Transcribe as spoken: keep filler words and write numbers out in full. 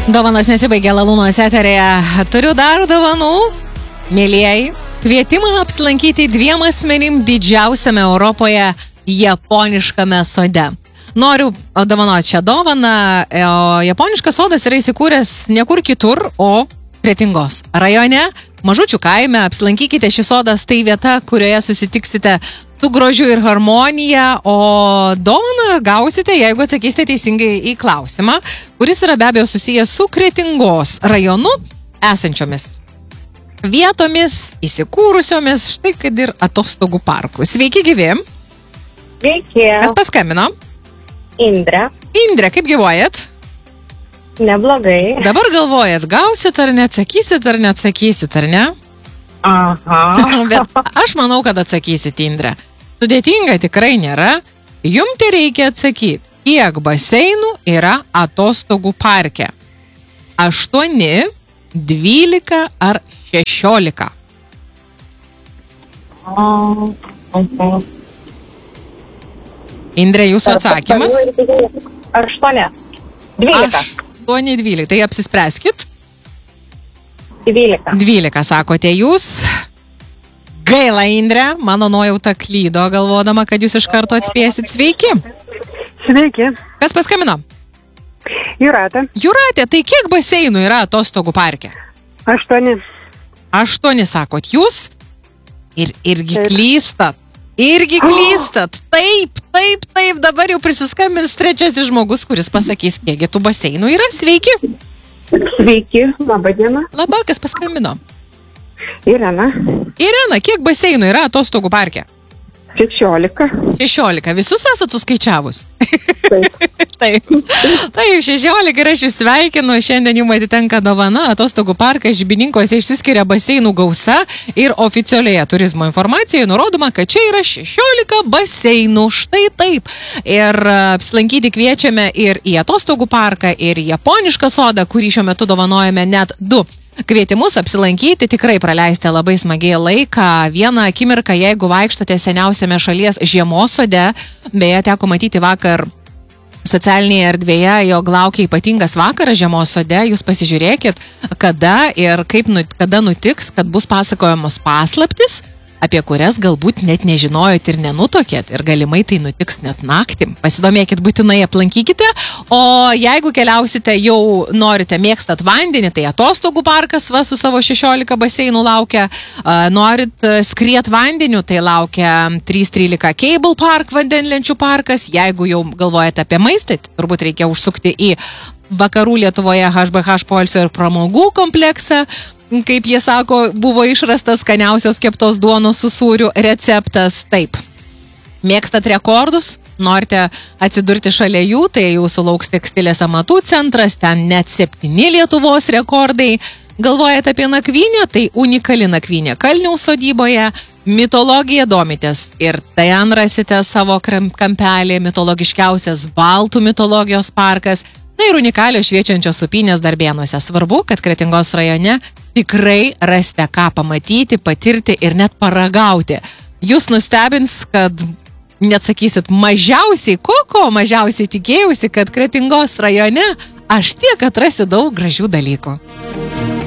Dovanos nesibaigė Lalūnos eterėje. Turiu dar dovanų. Mėlieji, kvietimą apsilankyti dviem asmenim didžiausiame Europoje japoniškame sode. Noriu dovanoti šią dovaną. O japoniškas sodas yra įsikūręs niekur kitur, o Kretingos rajone, Mažučių kaime. Apsilankykite, šis sodas tai vieta, kurioje susitiksite su grožiu ir harmonija, o dovaną gausite, jeigu atsakysite teisingai į klausimą, kuris yra be abejo susijęs su Kretingos rajonu esančiomis vietomis, įsikūrusiomis, štai kad ir atostogų parkų. Sveiki gyvi. Sveiki. Kas paskambino? Indrė. Indrė, kaip gyvuojat? Neblogai. Dabar galvojat, gausit ar neatsakysit, ar neatsakysit, ar ne? Aha. Bet aš manau, kad atsakysit, Indrė. Sudėtinga tikrai nėra. Jums tai reikia atsakyti, kiek baseinų yra atostogų parke. Aštuoni, dvylika ar šešiolika? Indrė, jūsų atsakymas? Aštuoni. Dvylika. Aštuoni, dvylika. Tai apsispręskit. Dvylika. Dvylika, sakote jūs. Gaila, Indrė, mano nuojauta klydo, galvodama, kad jūs iš karto atspėsit. Sveiki. Sveiki. Kas paskambino? Jūratė. Jūratė, tai kiek baseinų yra atostogų parke? Aštuoni. Aštuoni, sakot jūs. Ir irgi klystat. Irgi klystat. Taip, taip, taip. Dabar jau prisiskambins trečiasis žmogus, kuris pasakys, kiek tų baseinų yra. Sveiki. Sveiki. Labą dieną. Labą, kas paskambino? Irena. Irena, kiek baseinų yra atostogų parke? Šešiolika. Šešiolika. Visus esat suskaičiavus? Taip. Taip. Taip, šešiolika ir aš jūs sveikinu. Šiandien jums atitenka dovana. Atostogų parkas Žibininkose išsiskiria baseinų gausa ir oficialioje turizmo informacijoje nurodoma, kad čia yra šešiolika baseinų. Štai taip. Ir apsilankyti kviečiame ir į atostogų parką, ir į japonišką sodą, kurį šiuo metu dovanojame net du kvietimus apsilankyti, tikrai praleisite labai smagiai laiką. Vieną akimirką, jeigu vaikštote seniausiame šalies žiemos sode, beje, teko matyti vakar socialinėje erdvėje, jog laukia ypatingas vakaras žiemos sode, jūs pasižiūrėkit, kada ir kaip, kada nutiks, kad bus pasakojamos paslaptis, apie kurias galbūt net nežinojot ir nenutokėt, ir galimai tai nutiks net naktį. Pasidomėkit, būtinai aplankykite, o jeigu keliausite jau norite, mėgstat vandenį, tai atostogų parkas va su savo šešiolika baseinų laukia, norit skriet vandeniu, tai laukia trys trylika Cable Park vandenlenčių parkas, jeigu jau galvojate apie maistą, tai turbūt reikia užsukti į vakarų Lietuvoje H B H poilsio ir pramogų kompleksą. Kaip jie sako, buvo išrastas skaniausios keptos duonos su sūriu receptas. Taip. Mėgstat rekordus? Norite atsidurti šalia jų, tai jūsų lauks tekstilės amatų centras, ten net septyni Lietuvos rekordai. Galvojate apie nakvynę? Tai unikali nakvynė Kalniaus sodyboje. Mitologija domitės ir ten rasite savo kampelį, mitologiškiausias Baltų mitologijos parkas. Tai ir unikalios šviečiančios upynės Darbėnuose. Svarbu, kad Kretingos rajone tikrai rasite ką pamatyti, patirti ir net paragauti. Jūs nustebins, kad neatsakysit mažiausiai, koko mažiausiai tikėjusi, kad Kretingos rajone aš tiek atrasiu daug gražių dalykų.